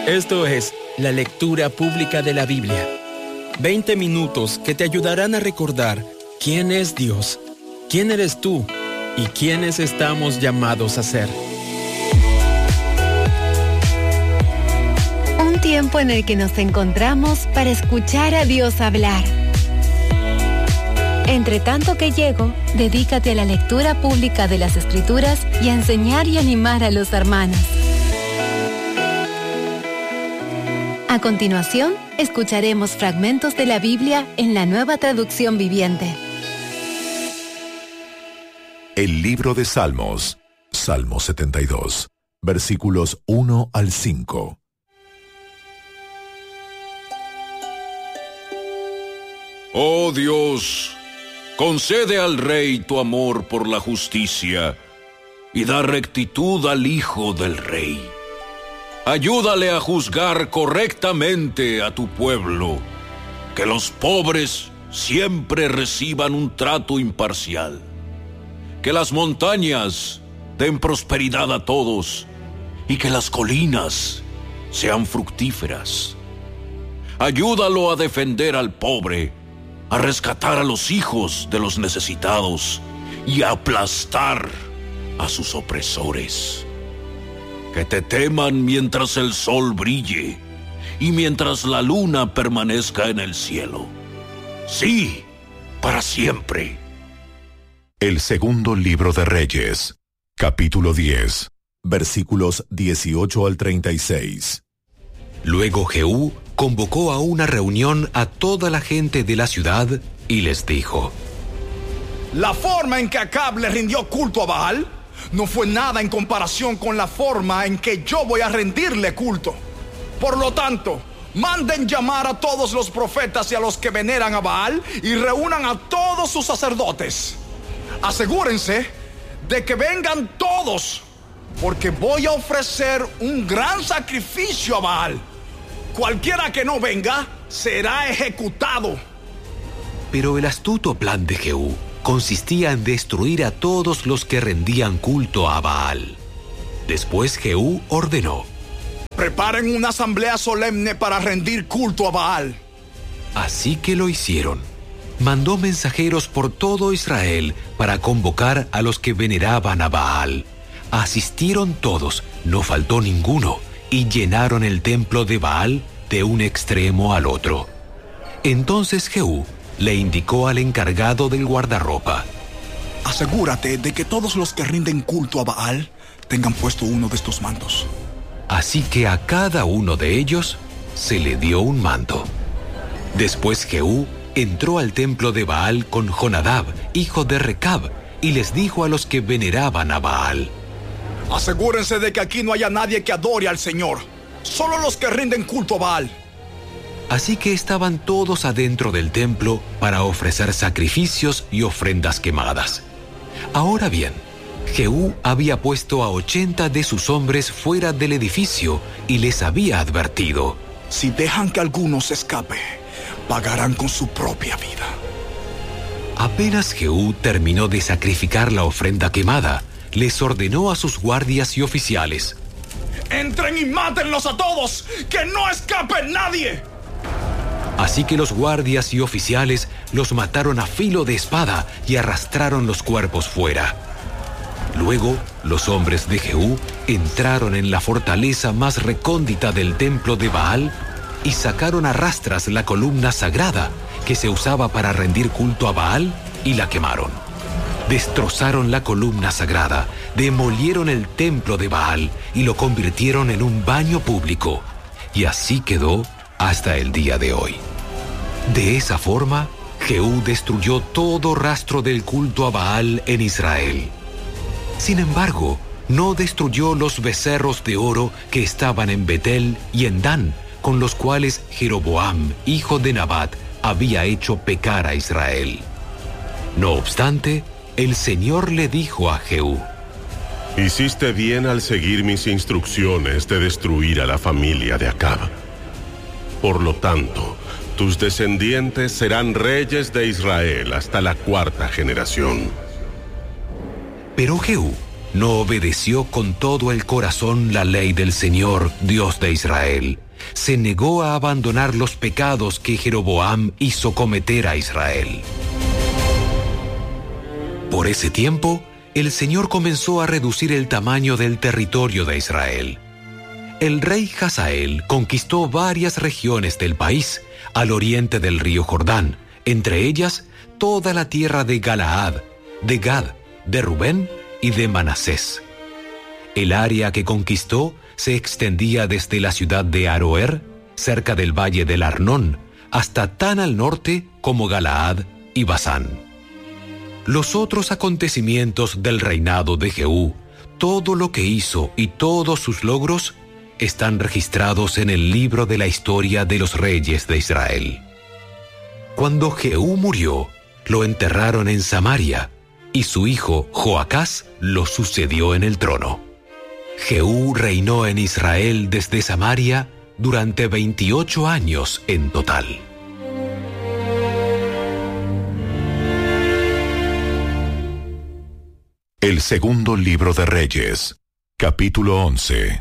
Esto es la lectura pública de la Biblia. 20 minutos que te ayudarán a recordar quién es Dios, quién eres tú y quiénes estamos llamados a ser. Un tiempo en el que nos encontramos para escuchar a Dios hablar. Entre tanto que llego, dedícate a la lectura pública de las Escrituras y a enseñar y animar a los hermanos. A continuación, escucharemos fragmentos de la Biblia en la Nueva Traducción Viviente. El libro de Salmos, Salmo 72, versículos 1 al 5. Oh Dios, concede al Rey tu amor por la justicia y da rectitud al Hijo del Rey. Ayúdale a juzgar correctamente a tu pueblo, que los pobres siempre reciban un trato imparcial, que las montañas den prosperidad a todos y que las colinas sean fructíferas. Ayúdalo a defender al pobre, a rescatar a los hijos de los necesitados y a aplastar a sus opresores. Que te teman mientras el sol brille y mientras la luna permanezca en el cielo. Sí, para siempre. El segundo libro de Reyes, capítulo 10, versículos 18 al 36. Luego Jehú convocó a una reunión a toda la gente de la ciudad y les dijo: La forma en que Acab le rindió culto a Baal no fue nada en comparación con la forma en que yo voy a rendirle culto. Por lo tanto, manden llamar a todos los profetas y a los que veneran a Baal y reúnan a todos sus sacerdotes. Asegúrense de que vengan todos, porque voy a ofrecer un gran sacrificio a Baal. Cualquiera que no venga será ejecutado. Pero el astuto plan de Jehú consistía en destruir a todos los que rendían culto a Baal. Después Jehú ordenó: Preparen una asamblea solemne para rendir culto a Baal. Así que lo hicieron. Mandó mensajeros por todo Israel para convocar a los que veneraban a Baal. Asistieron todos, no faltó ninguno, y llenaron el templo de Baal de un extremo al otro. Entonces Jehú le indicó al encargado del guardarropa: Asegúrate de que todos los que rinden culto a Baal tengan puesto uno de estos mantos. Así que a cada uno de ellos se le dio un manto. Después Jehú entró al templo de Baal con Jonadab, hijo de Recab, y les dijo a los que veneraban a Baal: Asegúrense de que aquí no haya nadie que adore al Señor, solo los que rinden culto a Baal. Así que estaban todos adentro del templo para ofrecer sacrificios y ofrendas quemadas. Ahora bien, Jehú había puesto a 80 de sus hombres fuera del edificio y les había advertido: Si dejan que alguno se escape, pagarán con su propia vida. Apenas Jehú terminó de sacrificar la ofrenda quemada, les ordenó a sus guardias y oficiales: Entren y mátenlos a todos, que no escape nadie. Así que los guardias y oficiales los mataron a filo de espada y arrastraron los cuerpos fuera. Luego, los hombres de Jehú entraron en la fortaleza más recóndita del templo de Baal y sacaron a rastras la columna sagrada que se usaba para rendir culto a Baal y la quemaron. Destrozaron la columna sagrada, demolieron el templo de Baal y lo convirtieron en un baño público. Y así quedó hasta el día de hoy. De esa forma, Jehú destruyó todo rastro del culto a Baal en Israel. Sin embargo, no destruyó los becerros de oro que estaban en Betel y en Dan, con los cuales Jeroboam, hijo de Nabat, había hecho pecar a Israel. No obstante, el Señor le dijo a Jehú: Hiciste bien al seguir mis instrucciones de destruir a la familia de Acab. Por lo tanto, tus descendientes serán reyes de Israel hasta la 4ª generación. Pero Jehú no obedeció con todo el corazón la ley del Señor, Dios de Israel. Se negó a abandonar los pecados que Jeroboam hizo cometer a Israel. Por ese tiempo, el Señor comenzó a reducir el tamaño del territorio de Israel. El rey Hazael conquistó varias regiones del país, al oriente del río Jordán, entre ellas toda la tierra de Galaad, de Gad, de Rubén y de Manasés. El área que conquistó se extendía desde la ciudad de Aroer, cerca del valle del Arnón, hasta tan al norte como Galaad y Basán. Los otros acontecimientos del reinado de Jehú, todo lo que hizo y todos sus logros, están registrados en el libro de la historia de los reyes de Israel. Cuando Jehú murió, lo enterraron en Samaria, y su hijo Joacás lo sucedió en el trono. Jehú reinó en Israel desde Samaria durante 28 años en total. El segundo libro de Reyes, capítulo 11.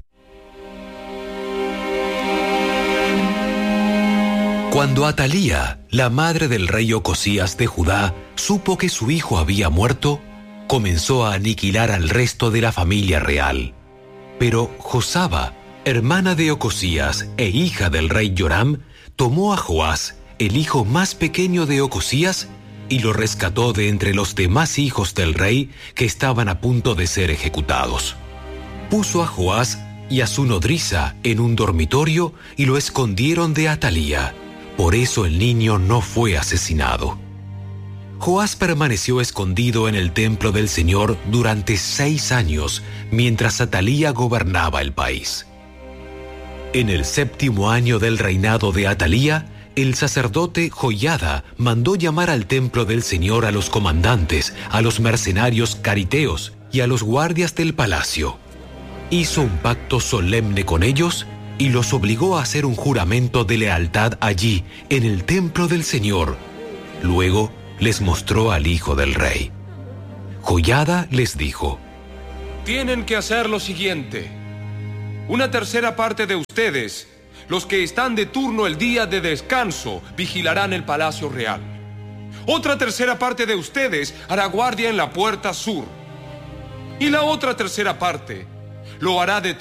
Cuando Atalía, la madre del rey Ocosías de Judá, supo que su hijo había muerto, comenzó a aniquilar al resto de la familia real. Pero Josaba, hermana de Ocosías e hija del rey Joram, tomó a Joás, el hijo más pequeño de Ocosías, y lo rescató de entre los demás hijos del rey que estaban a punto de ser ejecutados. Puso a Joás y a su nodriza en un dormitorio y lo escondieron de Atalía. Por eso el niño no fue asesinado. Joás permaneció escondido en el templo del Señor durante 6 años, mientras Atalía gobernaba el país. En el 7º año del reinado de Atalía, el sacerdote Joiada mandó llamar al templo del Señor a los comandantes, a los mercenarios cariteos y a los guardias del palacio. Hizo un pacto solemne con ellos y los obligó a hacer un juramento de lealtad allí, en el templo del Señor. Luego les mostró al hijo del rey. Joiada les dijo: tienen que hacer lo siguiente. Una tercera parte de ustedes, los que están de turno el día de descanso, vigilarán el palacio real. Otra tercera parte de ustedes hará guardia en la puerta sur. Y la otra tercera parte lo hará de